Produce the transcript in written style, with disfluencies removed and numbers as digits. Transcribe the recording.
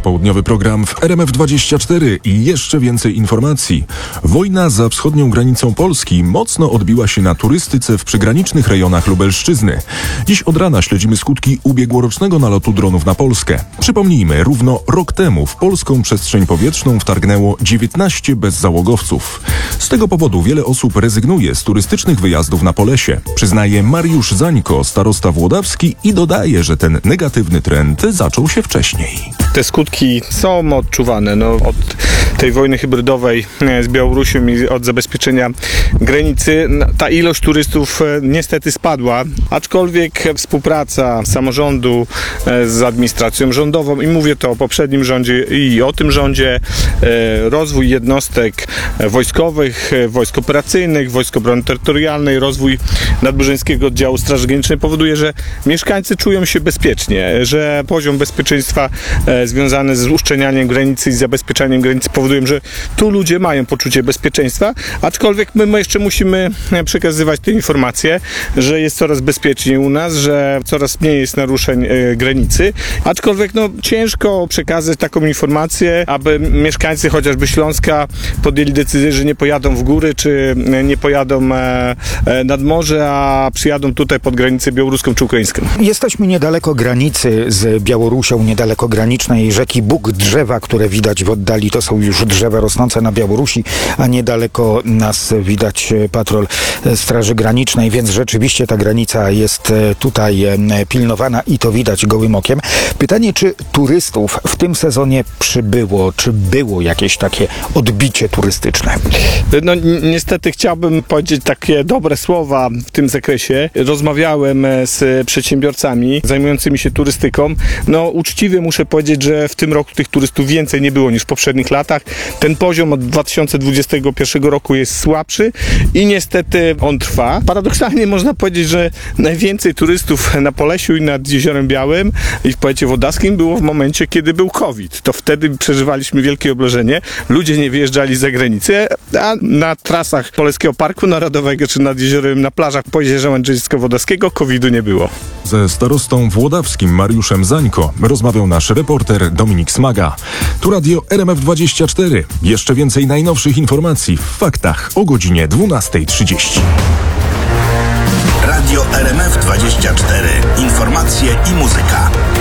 popołudniowy program w RMF24 i jeszcze więcej informacji. Wojna za wschodnią granicą Polski mocno odbiła się na turystyce w przygranicznych rejonach Lubelszczyzny. Dziś od rana śledzimy skutki ubiegłorocznego nalotu dronów na Polskę. Przypomnijmy, równo rok temu w polską przestrzeń powietrzną wtargnęło 19 bezzałogowców. Z tego powodu wiele osób rezygnuje z turystycznych wyjazdów na Polesie. Przyznaje Mariusz Zańko, starosta włodawski, i dodaje, że ten negatywny trend zaczął się wcześniej. Te skutki są odczuwane od tej wojny hybrydowej z Białorusią i od zabezpieczenia granicy. Ta ilość turystów niestety spadła, aczkolwiek współpraca samorządu z administracją rządową, i mówię to o poprzednim rządzie i o tym rządzie, rozwój jednostek wojskowych, wojsk operacyjnych, Wojsk Obrony Terytorialnej, rozwój Nadburzyńskiego Oddziału Straży Granicznej powoduje, że mieszkańcy czują się bezpiecznie, że poziom bezpieczeństwa związany z uszczelnianiem granicy i zabezpieczaniem granicy powodują, że tu ludzie mają poczucie bezpieczeństwa, aczkolwiek my jeszcze musimy przekazywać te informacje, że jest coraz bezpieczniej u nas, że coraz mniej jest naruszeń granicy, aczkolwiek ciężko przekazać taką informację, aby mieszkańcy chociażby Śląska podjęli decyzję, że nie pojadą w góry, czy nie pojadą nad morze, a przyjadą tutaj pod granicę białoruską czy ukraińską. Jesteśmy niedaleko granicy z Białorusią, niedaleko granicznej rzeki Bug. Drzewa, które widać w oddali, to są już drzewa rosnące na Białorusi, a niedaleko nas widać patrol Straży Granicznej, więc rzeczywiście ta granica jest tutaj pilnowana i to widać gołym okiem. Pytanie, czy turystów w tym sezonie przybyło, czy było jakieś takie odbicie turystyczne? Niestety chciałbym powiedzieć takie dobre słowa w tym zakresie. Rozmawiałem z przedsiębiorcami zajmującymi się turystyką. Uczciwie muszę powiedzieć, że w tym roku tych turystów więcej nie było niż w poprzednich latach. Ten poziom od 2021 roku jest słabszy i niestety on trwa. Paradoksalnie można powiedzieć, że najwięcej turystów na Polesiu i nad Jeziorem Białym i w powiecie włodawskim było w momencie, kiedy był COVID. To wtedy przeżywaliśmy wielkie obłożenie. Ludzie nie wyjeżdżali za granicę, a na trasach Poleskiego Parku Narodowego czy nad jeziorem, na plażach Pojezierza Łęczyńsko-Wodawskiego COVID-u nie było. Ze starostą włodawskim Mariuszem Zańko rozmawiał nasz reporter Dominik Smaga. Tu radio RMF24. Jeszcze więcej najnowszych informacji w faktach o godzinie 12:30. Radio RMF24. Informacje i muzyka.